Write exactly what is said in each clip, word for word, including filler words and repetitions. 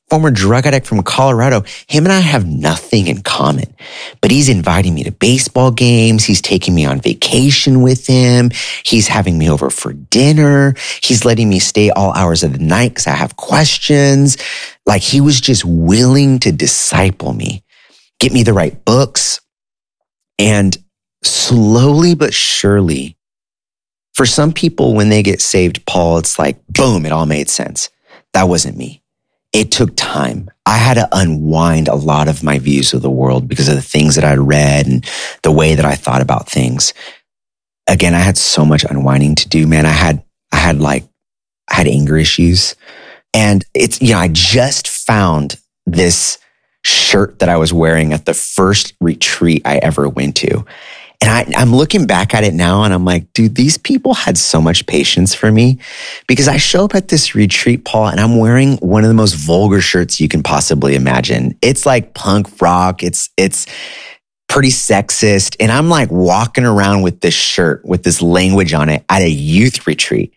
former drug addict from Colorado. Him and I have nothing in common, but he's inviting me to baseball games. He's taking me on vacation with him. He's having me over for dinner. He's letting me stay all hours of the night because I have questions. Like, he was just willing to disciple me, get me the right books. And slowly but surely, for some people, when they get saved, Paul, it's like, boom, it all made sense. That wasn't me. It took time. I had to unwind a lot of my views of the world because of the things that I read and the way that I thought about things. Again, I had so much unwinding to do, man. I had, I had like, I had anger issues. And it's, you know, I just found this shirt that I was wearing at the first retreat I ever went to. And I, I'm looking back at it now and I'm like, dude, these people had so much patience for me, because I show up at this retreat, Paul, and I'm wearing one of the most vulgar shirts you can possibly imagine. It's like punk rock. It's, it's pretty sexist. And I'm like walking around with this shirt with this language on it at a youth retreat.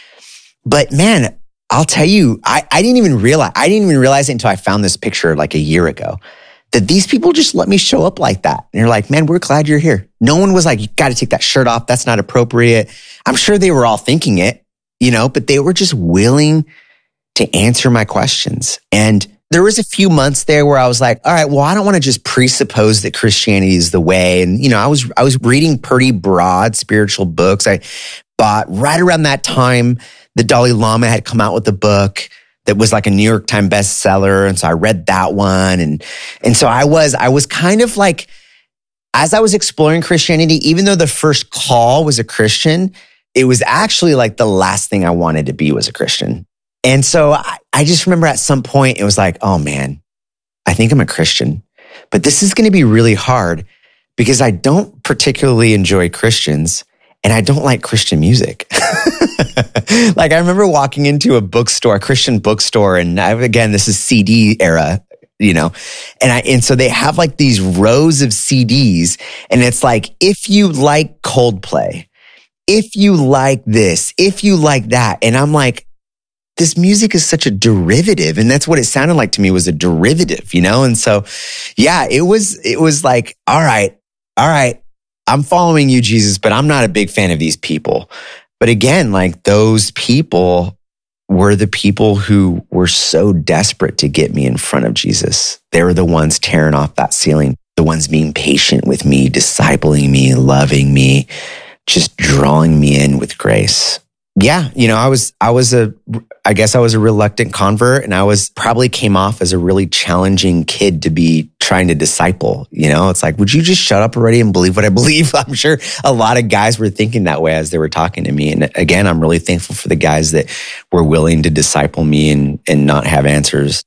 But man, I'll tell you, I, I didn't even realize, I didn't even realize it until I found this picture like a year ago, that these people just let me show up like that. And they're like, man, we're glad you're here. No one was like, you got to take that shirt off. That's not appropriate. I'm sure they were all thinking it, you know, but they were just willing to answer my questions. And there was a few months there where I was like, all right, well, I don't want to just presuppose that Christianity is the way. And, you know, I was, I was reading pretty broad spiritual books. I bought right around that time, the Dalai Lama had come out with a book that was like a New York Times bestseller. And so I read that one. And, and so I was, I was kind of like, as I was exploring Christianity, even though the first call was a Christian, it was actually like the last thing I wanted to be was a Christian. And so I, I just remember at some point, it was like, oh man, I think I'm a Christian, but this is going to be really hard because I don't particularly enjoy Christians and I don't like Christian music. Like, I remember walking into a bookstore, a Christian bookstore, and I, again, this is C D era, you know, and I, and so they have like these rows of C Ds, and it's like, if you like Coldplay, if you like this, if you like that, and I'm like, this music is such a derivative, and that's what it sounded like to me, was a derivative, you know, and so, yeah, it was, it was like, all right, all right, I'm following you, Jesus, but I'm not a big fan of these people. But again, like, those people were the people who were so desperate to get me in front of Jesus. They were the ones tearing off that ceiling, the ones being patient with me, discipling me, loving me, just drawing me in with grace. Yeah, you know, I was, I was a, I guess I was a reluctant convert, and I was probably came off as a really challenging kid to be trying to disciple. You know, it's like, would you just shut up already and believe what I believe? I'm sure a lot of guys were thinking that way as they were talking to me. And again, I'm really thankful for the guys that were willing to disciple me and, and not have answers.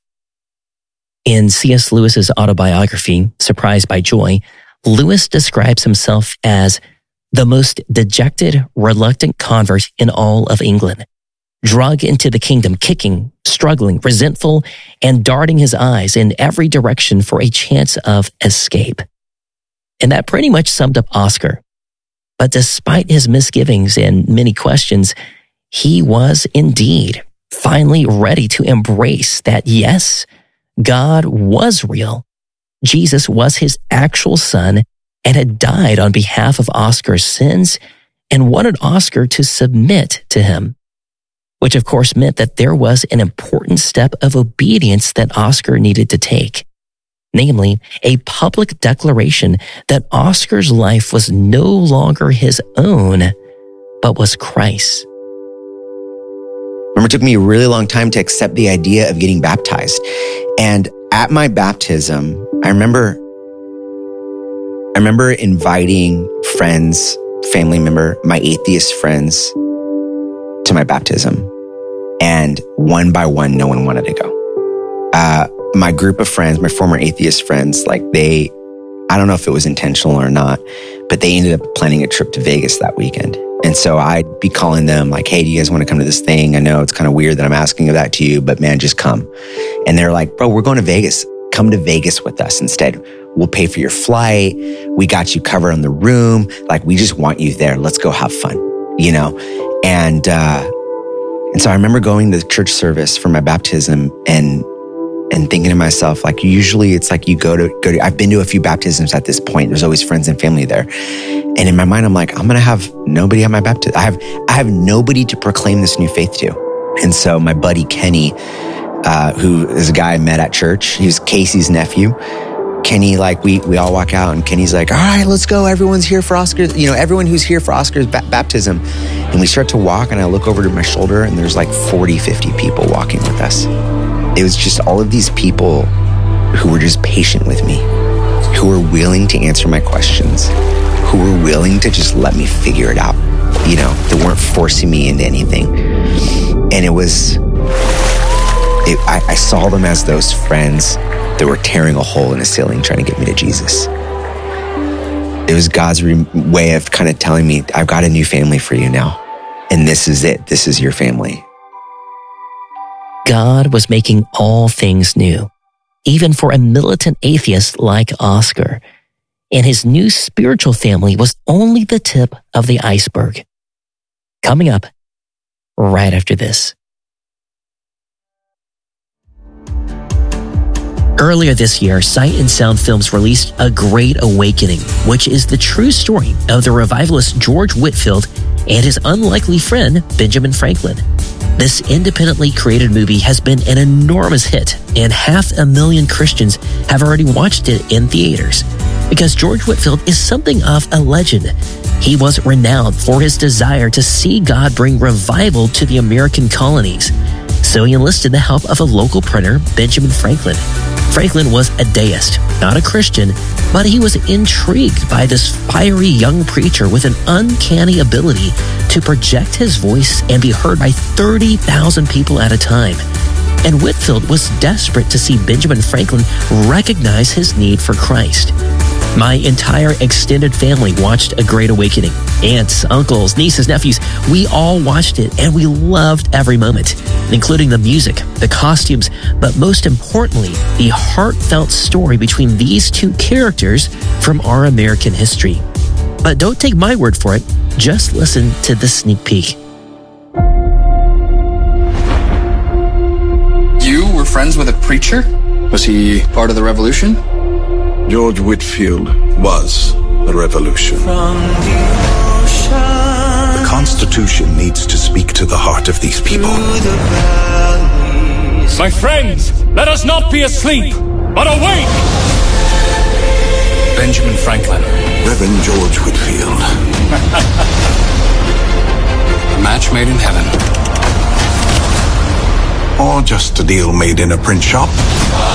In C S Lewis's autobiography, Surprised by Joy, Lewis describes himself as the most dejected, reluctant convert in all of England, drug into the kingdom, kicking, struggling, resentful, and darting his eyes in every direction for a chance of escape. And that pretty much summed up Oscar. But despite his misgivings and many questions, he was indeed finally ready to embrace that, yes, God was real. Jesus was his actual son and had died on behalf of Oscar's sins, and wanted Oscar to submit to him, which of course meant that there was an important step of obedience that Oscar needed to take, namely a public declaration that Oscar's life was no longer his own, but was Christ's. Remember, it took me a really long time to accept the idea of getting baptized. And at my baptism, I remember I remember inviting friends, family member, my atheist friends to my baptism. And one by one, no one wanted to go. Uh, my group of friends, my former atheist friends, like they, I don't know if it was intentional or not, but they ended up planning a trip to Vegas that weekend. And so I'd be calling them like, hey, do you guys want to come to this thing? I know it's kind of weird that I'm asking that to you, but man, just come. And they're like, bro, we're going to Vegas. Come to Vegas with us instead. We'll pay for your flight. We got you covered on the room. Like, we just want you there. Let's go have fun, you know? And, uh, and so I remember going to the church service for my baptism, and and thinking to myself, like, usually it's like you go to, go to, I've been to a few baptisms at this point. There's always friends and family there. And in my mind, I'm like, I'm going to have nobody at my baptism. I have, I have nobody to proclaim this new faith to. And so my buddy Kenny, uh, who is a guy I met at church, he was Casey's nephew. Kenny, like, we we all walk out and Kenny's like, all right, let's go. Everyone's here for Oscar's, you know, everyone who's here for Oscar's ba- baptism. And we start to walk and I look over to my shoulder and there's like forty, fifty people walking with us. It was just all of these people who were just patient with me, who were willing to answer my questions, who were willing to just let me figure it out. You know, they weren't forcing me into anything. And it was, it, I, I saw them as those friends that were tearing a hole in a ceiling trying to get me to Jesus. It was God's re- way of kind of telling me, I've got a new family for you now. And this is it. This is your family. God was making all things new, even for a militant atheist like Oscar. And his new spiritual family was only the tip of the iceberg. Coming up right after this. Earlier this year, Sight and Sound Films released A Great Awakening, which is the true story of the revivalist George Whitefield and his unlikely friend, Benjamin Franklin. This independently created movie has been an enormous hit, and half a million Christians have already watched it in theaters. Because George Whitefield is something of a legend. He was renowned for his desire to see God bring revival to the American colonies. So he enlisted the help of a local printer, Benjamin Franklin. Franklin was a deist, not a Christian, but he was intrigued by this fiery young preacher with an uncanny ability to project his voice and be heard by thirty thousand people at a time. And Whitefield was desperate to see Benjamin Franklin recognize his need for Christ. My entire extended family watched A Great Awakening. Aunts, uncles, nieces, nephews, we all watched it and we loved every moment, including the music, the costumes, but most importantly, the heartfelt story between these two characters from our American history. But don't take my word for it, just listen to the sneak peek. You were friends with a preacher? Was he part of the revolution? George Whitefield was the revolution. The Constitution needs to speak to the heart of these people. My friends, let us not be asleep, but awake! Benjamin Franklin. Reverend George Whitefield. A match made in heaven. Or just a deal made in a print shop.